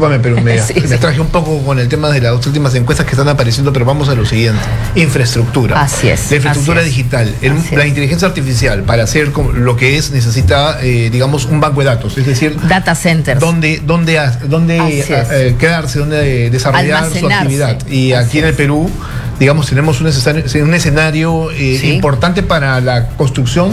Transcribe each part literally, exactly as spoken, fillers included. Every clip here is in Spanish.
discúlpame, pero me, sí, me sí. traje un poco con el tema de las últimas encuestas que están apareciendo, pero vamos a lo siguiente. Infraestructura. Así es. La infraestructura así digital. El, así la es. inteligencia artificial, para hacer lo que es, necesita, eh, digamos, un banco de datos, es decir, data centers. Donde, donde, donde eh, quedarse, donde desarrollar su actividad. Y así aquí en el Perú, digamos, tenemos un escenario, un escenario eh, ¿sí? importante para la construcción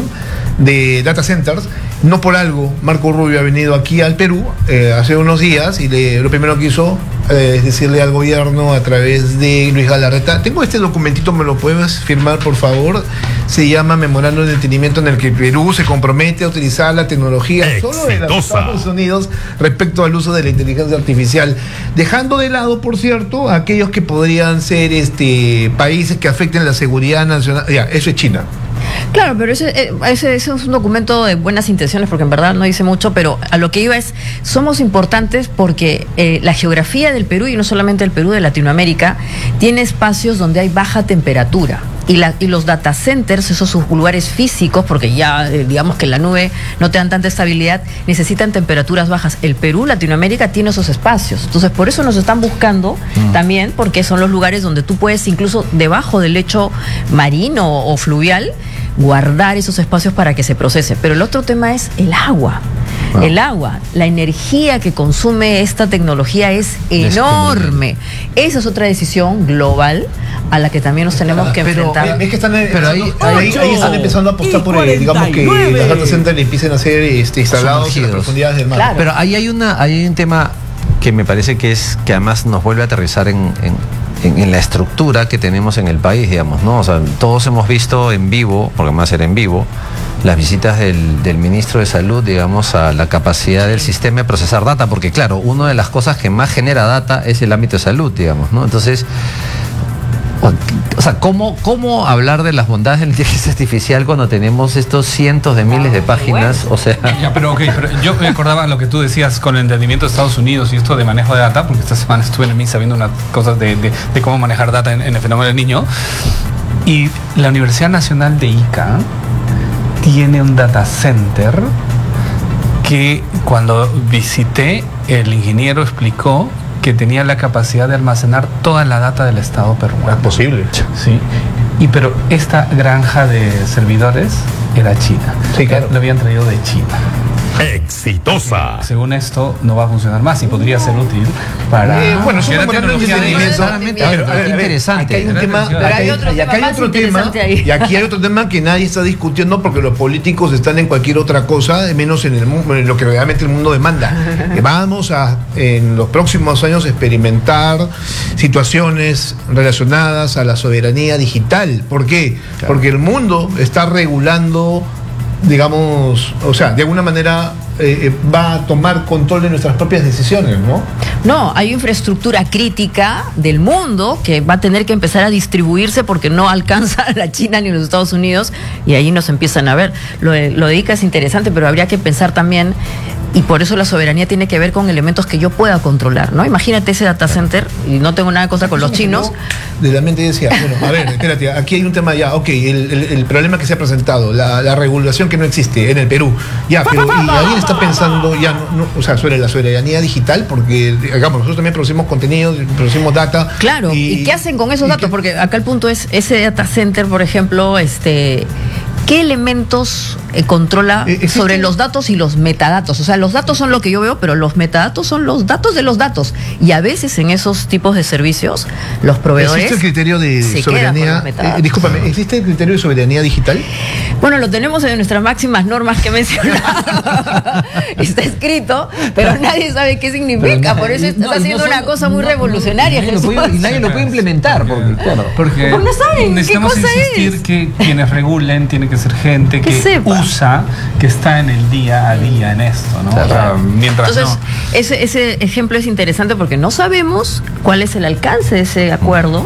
de data centers. No por algo, Marco Rubio ha venido aquí al Perú eh, hace unos días y le, lo primero que hizo eh, es decirle al gobierno a través de Luis Galarreta: tengo este documentito, ¿me lo puedes firmar, por favor? Se llama Memorando de Entendimiento, en el que Perú se compromete a utilizar la tecnología Exitosa. solo de los Estados Unidos respecto al uso de la inteligencia artificial, dejando de lado, por cierto, a aquellos que podrían ser este, países que afecten la seguridad nacional. Ya, eso es China. Claro, pero ese, ese, ese es un documento de buenas intenciones, porque en verdad no dice mucho, pero a lo que iba es, somos importantes porque eh, la geografía del Perú, y no solamente el Perú, de Latinoamérica, tiene espacios donde hay baja temperatura. Y, la, y los data centers, esos sus lugares físicos, porque ya eh, digamos que en la nube no te dan tanta estabilidad, necesitan temperaturas bajas. El Perú, Latinoamérica, tiene esos espacios. Entonces, por eso nos están buscando mm. también, porque son los lugares donde tú puedes, incluso debajo del lecho marino o fluvial, guardar esos espacios para que se procese. Pero el otro tema es el agua. Wow. El agua, la energía que consume esta tecnología es enorme. Esa es otra decisión global a la que también nos tenemos que pero, enfrentar. Es que están, pero ahí, ahí, ahí están empezando a apostar por, el, digamos, que las data centers empiecen a ser este, instalados en las profundidades del mar. Claro. Pero ahí hay una, ahí hay un tema que me parece que es que además nos vuelve a aterrizar en, en, en, en la estructura que tenemos en el país, digamos, ¿no? O sea, todos hemos visto en vivo, porque más era en vivo, las visitas del, del ministro de Salud, digamos, a la capacidad del sistema de procesar data, porque claro, una de las cosas que más genera data es el ámbito de salud, digamos, ¿no? Entonces, o sea, ¿cómo, cómo hablar de las bondades de la inteligencia artificial cuando tenemos estos cientos de miles de páginas? O sea... Ya, pero, okay, pero yo me acordaba lo que tú decías con el entendimiento de Estados Unidos y esto de manejo de data, porque esta semana estuve en el M I S sabiendo unas cosas de, de, de cómo manejar data en, en el fenómeno del niño. Y la Universidad Nacional de Ica tiene un data center que cuando visité, el ingeniero explicó que tenía la capacidad de almacenar toda la data del Estado peruano. Es posible. Sí. Y pero esta granja de servidores era China. Sí, claro. Lo habían traído de China. Exitosa. Porque, según esto, no va a funcionar más y podría ser útil para... Eh, bueno, eso es interesante. Aquí hay un tema, hay otro y acá hay otro tema, y aquí hay otro tema que nadie está discutiendo, porque los políticos están en cualquier otra cosa, menos en, el, en lo que realmente el mundo demanda. Que vamos a, en los próximos años, experimentar situaciones relacionadas a la soberanía digital. ¿Por qué? Claro. Porque el mundo está regulando, digamos, o sea, de alguna manera eh, va a tomar control de nuestras propias decisiones, ¿no? No, hay infraestructura crítica del mundo que va a tener que empezar a distribuirse porque no alcanza a la China ni a los Estados Unidos, y ahí nos empiezan a ver. Lo de, lo de Ica es interesante, pero habría que pensar también, y por eso la soberanía tiene que ver con elementos que yo pueda controlar, ¿no? Imagínate ese data center, y no tengo nada en contra con los chinos. De la mente decía, bueno, a ver, espérate, aquí hay un tema ya, ok, el, el, el problema que se ha presentado, la, la regulación que no existe en el Perú, ya, pero y alguien está pensando ya, no, no, o sea, sobre la soberanía digital, porque, digamos, nosotros también producimos contenido, producimos data. Claro, ¿y, ¿y qué hacen con esos datos? Porque acá el punto es, ese data center, por ejemplo, este... ¿qué elementos eh, controla ¿Existe? sobre los datos y los metadatos? O sea, los datos son lo que yo veo, pero los metadatos son los datos de los datos. Y a veces en esos tipos de servicios, los proveedores... ¿Existe el criterio de soberanía? Eh, discúlpame, ¿existe el criterio de soberanía digital? Bueno, lo tenemos en nuestras máximas normas que he mencionado. Está escrito, pero nadie sabe qué significa. Nadie, por eso estás no, haciendo no son, una cosa muy no, revolucionaria. No, y, nadie puede, y nadie lo puede implementar. Porque, claro, porque no saben necesitamos qué cosa insistir es. Que quienes regulen tienen que ser gente que, que usa, que está en el día a día en esto, ¿no? Claro. O sea, mientras Entonces, no. ese, ese ejemplo es interesante porque no sabemos cuál es el alcance de ese acuerdo,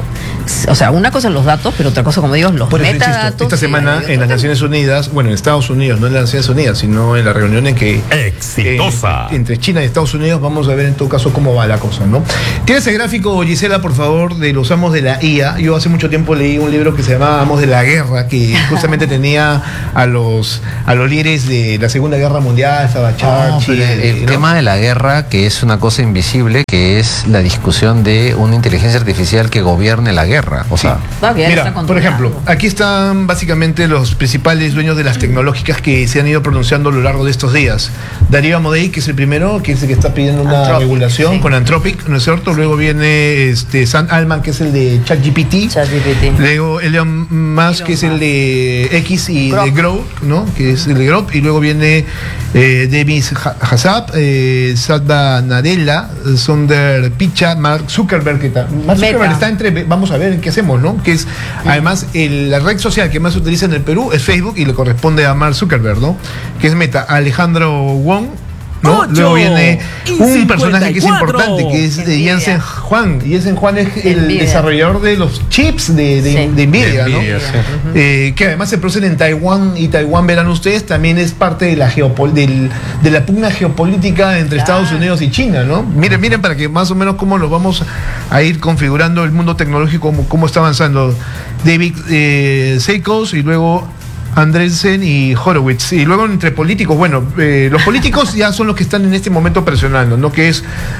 o sea, una cosa los datos, pero otra cosa, como digo, los metadatos. Insisto, esta semana en las Naciones Unidas, bueno, en Estados Unidos, no en las Naciones Unidas, sino en la reunión en que exitosa eh, entre China y Estados Unidos, vamos a ver en todo caso cómo va la cosa, ¿no? Tiene ese gráfico, Gisela, por favor, de los amos de la I A. Yo hace mucho tiempo leí un libro que se llamaba Amos de la Guerra, que justamente tenía a los a los líderes de la Segunda Guerra Mundial, estaba Churchill. No, el el ¿no? tema de la guerra, que es una cosa invisible, que es la discusión de una inteligencia artificial que gobierne la guerra. O sea, Ah, bien, mira, está por ejemplo, aquí están básicamente los principales dueños de las tecnológicas que se han ido pronunciando a lo largo de estos días. Darío Amodei, que es el primero, que es el que está pidiendo una Anthropic, regulación sí. con Anthropic, ¿no es cierto? Luego viene este Sam Altman, que es el de ChatGPT. ChatGPT. Luego Elon Musk, que es el de X y Grok. de Grok, ¿no? Que es el de Grok. Y luego viene eh, Davis Hassab, eh, Satya Nadella, Sundar Pichai, Mark Zuckerberg, que está, Mark Meta. Zuckerberg está entre, vamos a ver en qué hacemos, ¿no? Que es, además, el- la red social que más se utiliza en el Perú es Facebook y le corresponde a Mark Zuckerberg, ¿no? Que es Meta. Alejandro Wong, ¿no? Ocho Luego viene y un personaje que es cincuenta y cuatro. importante, que es de Nvidia. Jensen Huang. Jensen Huang es el Nvidia. desarrollador de los chips de, de, Sí. de Nvidia, De ¿no? Nvidia, sí. Eh, que además se producen en Taiwán, y Taiwán, verán ustedes, también es parte de la geopol del, de la pugna geopolítica entre Claro. Estados Unidos y China, ¿no? Miren, miren para que más o menos cómo nos vamos a ir configurando el mundo tecnológico, cómo, cómo está avanzando. David eh, Seikos y luego Andreessen y Horowitz. Y luego entre políticos, bueno, eh, los políticos ya son los que están en este momento presionando, ¿no? Que es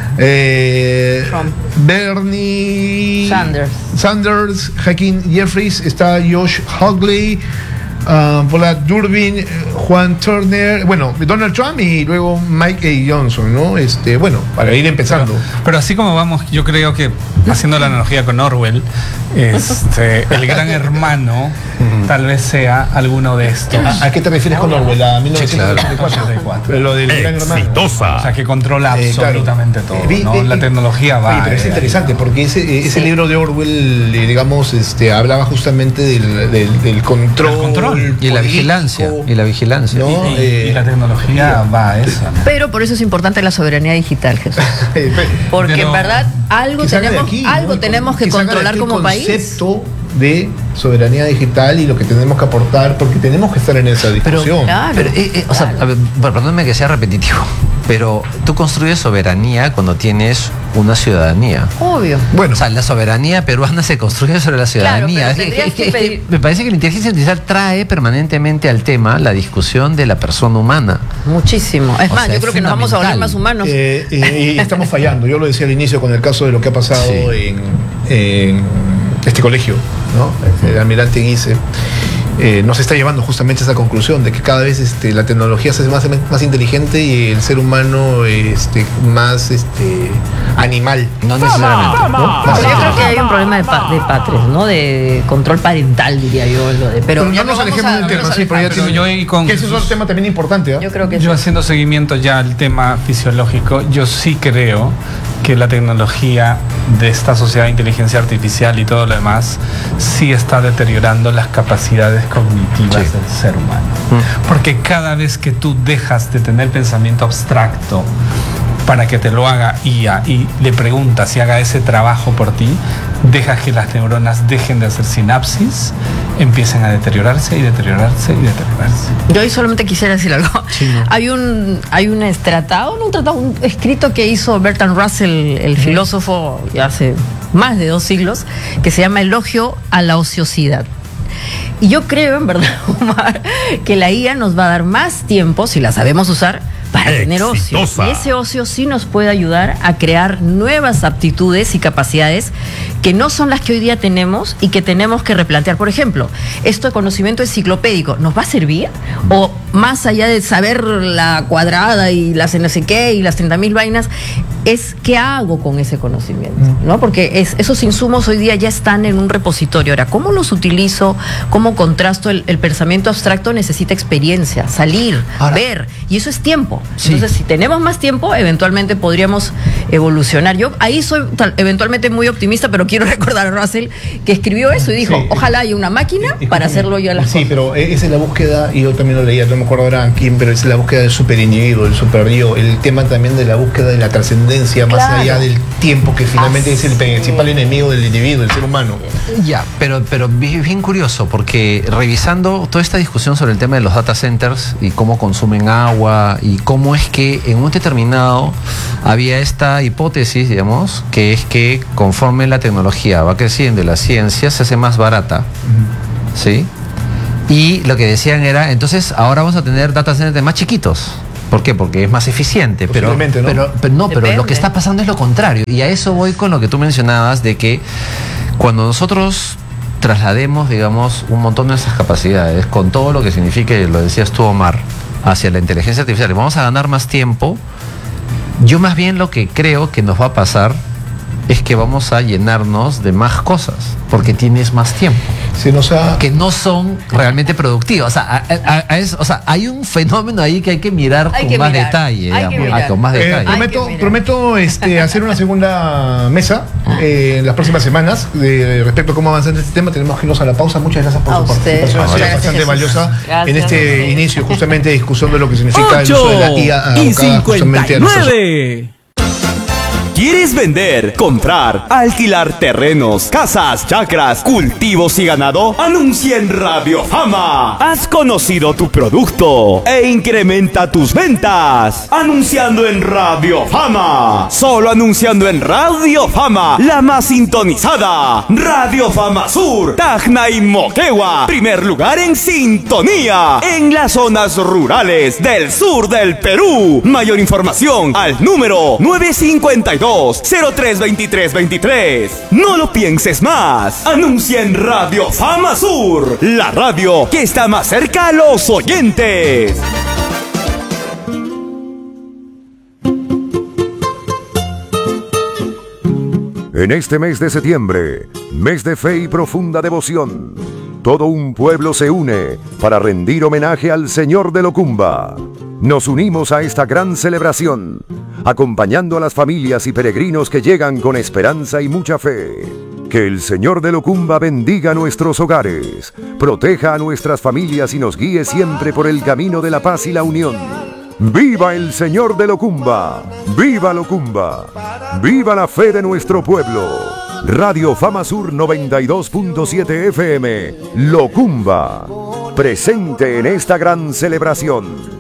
eh, Trump. Bernie Sanders. Sanders, Hakeem Jeffries, está Josh Hawley, uh, Paula Durbin, eh, Juan Turner, bueno, Donald Trump y luego Mike A. Johnson, ¿no? Este, bueno, para ir empezando. Pero así como vamos, yo creo que haciendo la analogía con Orwell, este, el gran hermano tal vez sea alguno de estos. ¿A, a qué te refieres con Orwell? ¿A mil novecientos ochenta y cuatro? ochenta y cuatro. Lo del gran hermano. exitosa O sea, que controla Eh, claro. absolutamente todo, Eh, vi- ¿no? eh, La eh, tecnología va. Oye, pero es eh, interesante porque ese, eh, ese Sí. libro de Orwell, eh, digamos, este, hablaba justamente del, del, del control. Del control. y la político, vigilancia. Y la vigilancia. ¿no? Y, y- Eh, y la tecnología va a eso, ¿no? Pero por eso es importante la soberanía digital, Jesús. eh, Porque Pero en verdad algo que salga de tenemos, aquí, algo ¿no? tenemos que, salga de controlar aquí el como país. concepto de soberanía digital y lo que tenemos que aportar, porque tenemos que estar en esa discusión. Claro. Pero, eh, eh, o sea, claro. a ver, perdóname que sea repetitivo, pero tú construyes soberanía cuando tienes una ciudadanía. Obvio. Bueno, O sea, la soberanía peruana se construye sobre la ciudadanía. pero Es que- tendrías es que- que es que pedir- me parece que la inteligencia artificial trae permanentemente al tema la discusión de la persona humana. Muchísimo. Es O más, sea, yo es creo que nos vamos a volver fundamental. más humanos. eh, eh, y estamos fallando. Yo lo decía al inicio con el caso de lo que ha pasado Sí. en, en este colegio, ¿no? El almirante Guise. Eh, nos está llevando justamente a esa conclusión de que cada vez este, la tecnología se hace más, más inteligente y el ser humano este, más este, animal. No necesariamente. ¿no? Pero yo creo que hay un problema de, pa- de patres, ¿no? De control parental, diría yo. Lo de, pero Pero ya no nos vamos alejemos a- del tema, vamos a sí, pero ya alejar. Pero tiene- yo ahí con que ese es otro Jesús- tema también importante, ¿ah? Yo creo que Yo sí. haciendo seguimiento ya al tema fisiológico, yo sí creo que la tecnología de esta sociedad de inteligencia artificial y todo lo demás sí está deteriorando las capacidades cognitivas Sí. del ser humano. Mm. Porque cada vez que tú dejas de tener pensamiento abstracto para que te lo haga I A y le preguntas y haga ese trabajo por ti, dejas que las neuronas dejen de hacer sinapsis, empiecen a deteriorarse y deteriorarse y deteriorarse. Yo ahí solamente quisiera decir algo. Hay un hay un tratado, no un tratado, un escrito que hizo Bertrand Russell, el filósofo, ya hace más de dos siglos, que se llama Elogio a la ociosidad. Y yo creo, en verdad, Omar, que la I A nos va a dar más tiempo, si la sabemos usar, para tener ocio. Exitosa. Y ese ocio sí nos puede ayudar a crear nuevas aptitudes y capacidades que no son las que hoy día tenemos y que tenemos que replantear. Por ejemplo, esto de conocimiento enciclopédico, ¿nos va a servir? O más allá de saber la cuadrada y las no sé qué y las treinta mil vainas, es qué hago con ese conocimiento, ¿no? Porque es, esos insumos hoy día ya están en un repositorio. Ahora, ¿cómo los utilizo? ¿Cómo contrasto? El, el pensamiento abstracto necesita experiencia, salir, Ahora- ver, y eso es tiempo. Sí. Entonces, si tenemos más tiempo, eventualmente podríamos evolucionar. Yo ahí soy tal, eventualmente muy optimista, pero quiero recordar a Russell que escribió eso y dijo, sí, ojalá haya una máquina y, para hacerlo yo a las sí, cosas. Pero esa es la búsqueda, y yo también lo leía, no me acuerdo ahora quién, pero es la búsqueda del superindividuo, el superyo, el tema también de la búsqueda de la trascendencia, claro, más allá del tiempo, que finalmente Así. es el principal enemigo del individuo, del ser humano. Ya, pero, pero bien curioso, porque revisando toda esta discusión sobre el tema de los data centers y cómo consumen agua y cómo es que en un determinado había esta hipótesis, digamos, que es que conforme la tecnología va creciendo y la ciencia se hace más barata, uh-huh. ¿sí? Y lo que decían era, entonces ahora vamos a tener data centers más chiquitos. ¿Por qué? Porque es más eficiente, pero, ¿no? Pero, pero no, pero lo que está pasando es lo contrario. Y a eso voy con lo que tú mencionabas, de que cuando nosotros traslademos, digamos, un montón de nuestras capacidades, con todo lo que signifique, lo decías tú, Omar, hacia la inteligencia artificial, y vamos a ganar más tiempo, yo más bien lo que creo que nos va a pasar es que vamos a llenarnos de más cosas, porque tienes más tiempo. Sí, no, o sea, que no son realmente productivas. O sea, a, a, a es, o sea, hay un fenómeno ahí que hay que mirar hay con, que más mirar. Detalle, digamos, ah, con más eh, detalle. Prometo, prometo este, hacer una segunda mesa eh, en las próximas semanas de, respecto a cómo avanzar en este tema. Tenemos que irnos a la pausa. Muchas gracias por a su usted. participación. Ha sido bastante Jesús. valiosa gracias, en este Jesús. inicio, justamente de discusión de lo que significa el uso de la I A y cincuenta y nueve. ¿Quieres vender, comprar, alquilar terrenos, casas, chacras, cultivos y ganado? Anuncia en Radio Fama. Has conocido tu producto e incrementa tus ventas. Anunciando en Radio Fama. Solo anunciando en Radio Fama, la más sintonizada. Radio Fama Sur, Tacna y Moquegua. Primer lugar en sintonía en las zonas rurales del sur del Perú. Mayor información al número nueve cinco dos cero tres veintitrés veintitrés. No lo pienses más. Anuncia en Radio Fama Sur, la radio que está más cerca a los oyentes. En este mes de septiembre, mes de fe y profunda devoción, todo un pueblo se une para rendir homenaje al Señor de Locumba. Nos unimos a esta gran celebración, acompañando a las familias y peregrinos que llegan con esperanza y mucha fe. Que el Señor de Locumba bendiga nuestros hogares, proteja a nuestras familias y nos guíe siempre por el camino de la paz y la unión. ¡Viva el Señor de Locumba! ¡Viva Locumba! ¡Viva la fe de nuestro pueblo! Radio Fama Sur noventa y dos punto siete F M, Locumba, presente en esta gran celebración.